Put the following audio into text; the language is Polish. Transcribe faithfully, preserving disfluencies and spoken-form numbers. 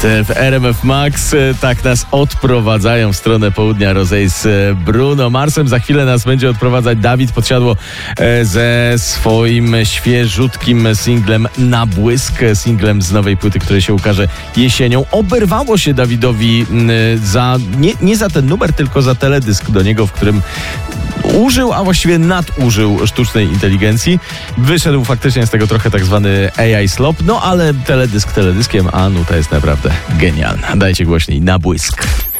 w R M F Max. Tak nas odprowadzają w stronę południa Rosé z Bruno Marsem. Za chwilę nas będzie odprowadzać Dawid Podsiadło ze swoim świeżutkim singlem Na błysk, singlem z nowej płyty, który się ukaże jesienią. Oberwało się Dawidowi za, nie, nie za ten numer, tylko za teledysk do niego, w którym użył, a właściwie nadużył sztucznej inteligencji. Wyszedł faktycznie z tego trochę tak zwany A I slop, no ale teledysk teledyskiem, a nuta jest naprawdę genialna. Dajcie głośniej Na błysk.